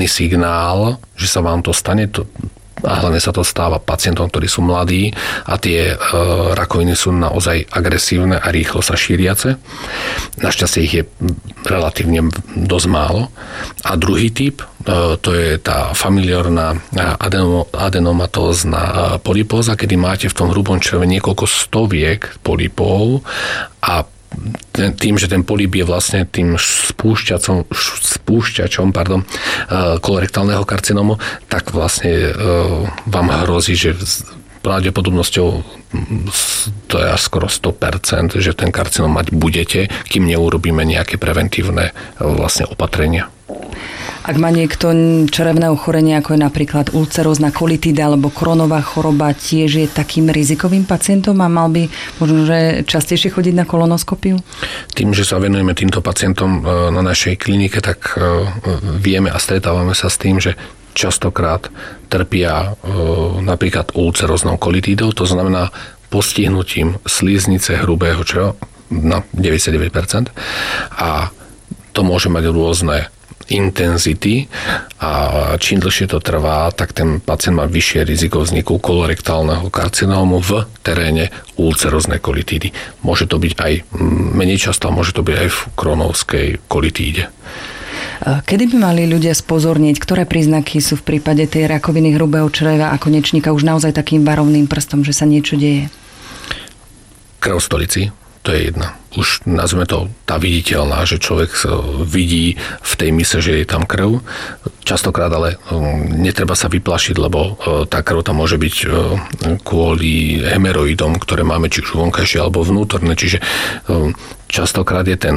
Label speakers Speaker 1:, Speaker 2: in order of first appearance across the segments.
Speaker 1: jasný signál, že sa vám to stane, a hlavne sa to stáva pacientom, ktorí sú mladí a tie rakoviny sú naozaj agresívne a rýchlo sa šíriace. Našťastie ich je relatívne dosť málo. A druhý typ, to je tá familiárna adenomatózna polypóza, kedy máte v tom hrubom čreve niekoľko stoviek polypov a tým, že ten polyp je vlastne tým spúšťačom kolorektálneho karcinómu, tak vlastne vám hrozí, že pravdepodobnosťou to je až skoro 100%, že ten karcinóm mať budete, kým neurobíme nejaké preventívne vlastne opatrenia.
Speaker 2: Ak má niekto črevné ochorenie, ako je napríklad ulcerózna kolitída alebo Crohnová choroba, tiež je takým rizikovým pacientom a mal by možno, že častejšie chodiť na kolonoskopiu? Tým,
Speaker 1: že sa venujeme týmto pacientom na našej klinike, tak vieme a stretávame sa s tým, že častokrát trpia napríklad ulceróznou kolitídou, to znamená postihnutím sliznice hrubého čreva na 99%, a to môže mať rôzne intenzity a čím dlhšie to trvá, tak ten pacient má vyššie riziko vzniku kolorektálneho karcinómu v teréne ulceróznej kolitídy. Môže to byť aj menej často, môže to byť aj v Crohnovskej kolitíde.
Speaker 2: Kedy by mali ľudia spozornieť, ktoré príznaky sú v prípade tej rakoviny hrubého čreva a konečníka už naozaj takým varovným prstom, že sa niečo deje?
Speaker 1: Krv v stolici, to je jedna. Už nazveme to tá viditeľná, že človek vidí v tej mise, že je tam krv. Častokrát ale netreba sa vyplašiť, lebo tá krv tam môže byť kvôli hemeroidom, ktoré máme či už vonkajšie alebo vnútorné. Čiže častokrát je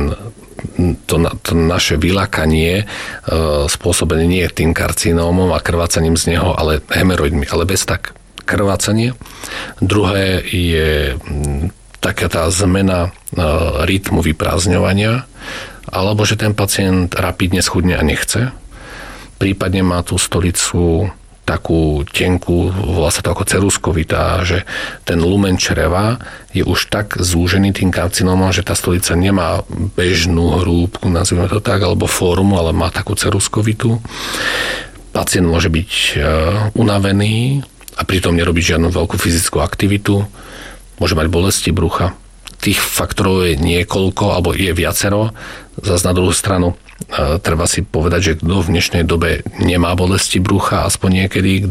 Speaker 1: to naše vyľakanie spôsobené nie tým karcinómom a krvácaním z neho, ale hemeroidmi, ale bez tak krvácanie. Druhé je taká tá zmena rytmu vyprázdňovania, alebo že ten pacient rapidne schudne a nechce. Prípadne má tú stolicu takú tenkú, volá sa to ako ceruskovitá, že ten lumen čreva je už tak zúžený tým karcinómom, že tá stolica nemá bežnú hrúbku, nazvime to tak, alebo formu, ale má takú ceruskovitú. Pacient môže byť unavený a pritom nerobiť žiadnu veľkú fyzickú aktivitu. Môže mať bolesti brucha. Tých faktorov je niekoľko, alebo je viacero. Zas na druhú stranu treba si povedať, že kto v dnešnej dobe nemá bolesti brucha, aspoň niekedy,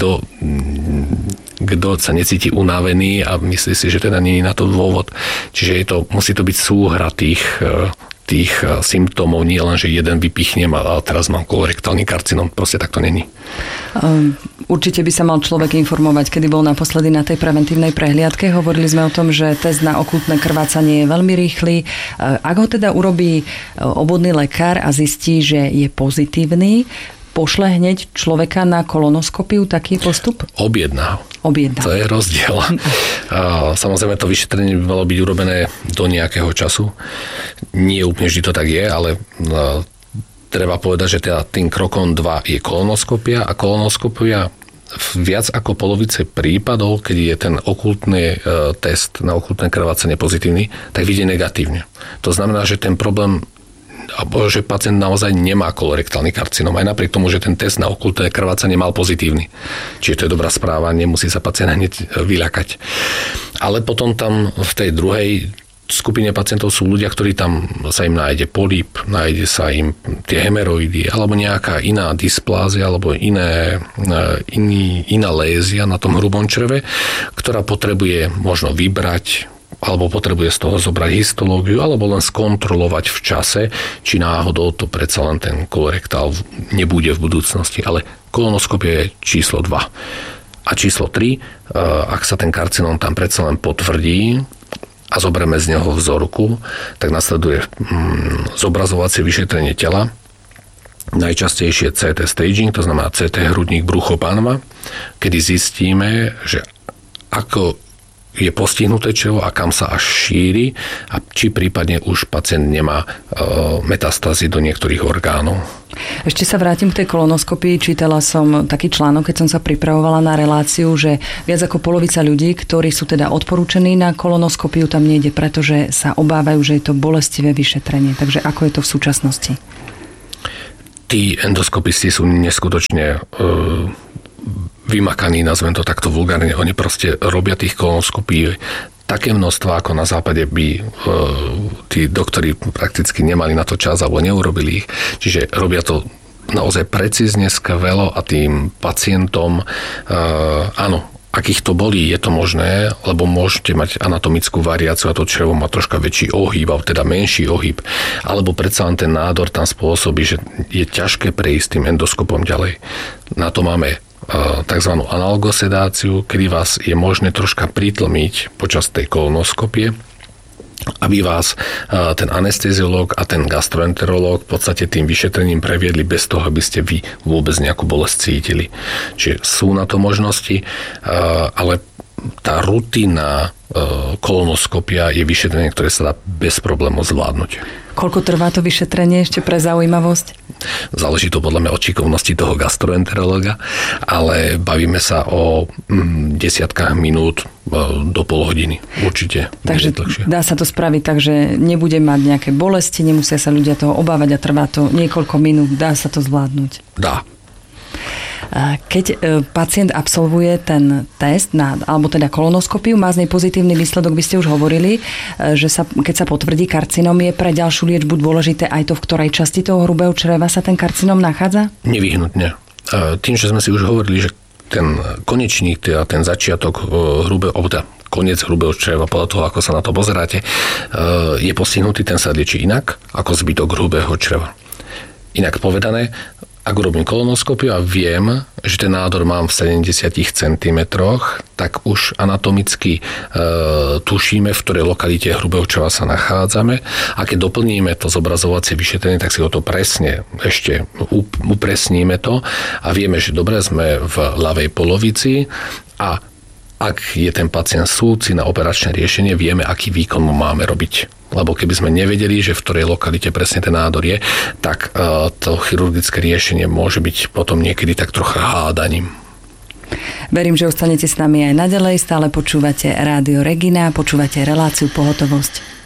Speaker 1: kto sa necíti unavený a myslí si, že teda nie je na to dôvod. Čiže musí to byť súhra tých symptómov, nie len, že jeden vypichnem a teraz mám kolorektálny karcinóm, proste tak to není.
Speaker 2: Určite by sa mal človek informovať, kedy bol naposledy na tej preventívnej prehliadke. Hovorili sme o tom, že test na okultné krvácanie je veľmi rýchly. Ak ho teda urobí obvodný lekár a zistí, že je pozitívny, pošle hneď človeka na kolonoskopiu, taký postup?
Speaker 1: Objedná. To je rozdiel. Samozrejme, to vyšetrenie by malo byť urobené do nejakého času. Nie úplne vždy to tak je, ale treba povedať, že teda tým krokom 2 je kolonoskopia a kolonoskopia v viac ako polovice prípadov, keď je ten okultný test na okultné krvácanie pozitívny, tak vidie negatívne. To znamená, že ten problém alebo že pacient naozaj nemá kolorektálny karcinóm, aj napriek tomu, že ten test na okultné krvácanie mal pozitívny. Čiže to je dobrá správa, nemusí sa pacient hneď vyľakať. Ale potom tam v tej druhej skupine pacientov sú ľudia, ktorí tam sa im nájde polip, nájde sa im tie hemeroidy, alebo nejaká iná dysplázia, alebo iná lézia na tom hrubom čreve, ktorá potrebuje možno vybrať, alebo potrebuje z toho zobrať histológiu, alebo len skontrolovať v čase, či náhodou to predsa len ten kolorektál nebude v budúcnosti. Ale kolonoskopia je číslo 2. A číslo 3, ak sa ten karcinóm tam predsa len potvrdí a zoberieme z neho vzorku, tak nasleduje zobrazovacie vyšetrenie tela. Najčastejšie CT staging, to znamená CT hrudník, brucho, panva, kedy zistíme, že ako je postihnuté črevo a kam sa až šíri a či prípadne už pacient nemá metastázy do niektorých orgánov.
Speaker 2: Ešte sa vrátim k tej kolonoskopii. Čítala som taký článok, keď som sa pripravovala na reláciu, že viac ako polovica ľudí, ktorí sú teda odporúčení na kolonoskopiu, tam nejde, pretože sa obávajú, že je to bolestivé vyšetrenie. Takže ako je to v súčasnosti?
Speaker 1: tí endoskopisti sú neskutočne vymakaní, nazvem to takto vulgárne. Oni proste robia tých kolonoskopií také množstvo, ako na západe by tí doktori prakticky nemali na to čas alebo neurobili ich. Čiže robia to naozaj precízne, skvelo a tým pacientom áno, ak ich to bolí, je to možné, lebo môžete mať anatomickú variáciu a to črevo má troška väčší ohyb, alebo teda menší ohyb, alebo predsa len ten nádor tam spôsobí, že je ťažké prejsť tým endoskopom ďalej. Na to máme tzv. Analgosedáciu, kedy vás je možné troška pritlmiť počas tej kolonoskopie, aby vás ten anesteziológ a ten gastroenterológ v podstate tým vyšetrením previedli bez toho, aby ste vy vôbec nejakú bolesť cítili. Čiže sú na to možnosti, ale tá rutina kolonoskopia je vyšetrenie, ktoré sa dá bez problémov zvládnuť.
Speaker 2: Koľko trvá to vyšetrenie ešte pre zaujímavosť?
Speaker 1: Záleží to podľa mňa od šikovnosti toho gastroenterológa, ale bavíme sa o desiatkách minút do pol hodiny. Určite.
Speaker 2: Takže dá sa to spraviť tak, že nebude mať nejaké bolesti, nemusia sa ľudia toho obávať a trvá to niekoľko minút. Dá sa to zvládnuť?
Speaker 1: Dá.
Speaker 2: Keď pacient absolvuje ten test, alebo teda kolonoskopiu, má z nej pozitívny výsledok, by ste už hovorili, že keď sa potvrdí karcinom, je pre ďalšiu liečbu dôležité aj to, v ktorej časti toho hrubého čreva sa ten karcinom nachádza?
Speaker 1: Nevyhnutne. Tým, že sme si už hovorili, že ten konečník, teda ten začiatok koniec hrubého čreva, podľa toho, ako sa na to pozeráte, je postihnutý, ten sa liečí inak ako zbytok hrubého čreva. Inak povedané, ak urobím kolonoskopiu a viem, že ten nádor mám v 70 cm, tak už anatomicky tušíme, v ktorej lokalite hrubého čreva sa nachádzame. A keď doplníme to zobrazovacie vyšetrenie, tak si ho to presne ešte upresníme to a vieme, že dobre, sme v ľavej polovici a ak je ten pacient súci na operačné riešenie, vieme, aký výkon mu máme robiť. Lebo keby sme nevedeli, že v ktorej lokalite presne ten nádor je, tak to chirurgické riešenie môže byť potom niekedy tak trocha hádaním.
Speaker 2: Verím, že ostanete s nami aj naďalej. Stále počúvate Rádio Regina, počúvate reláciu Pohotovosť.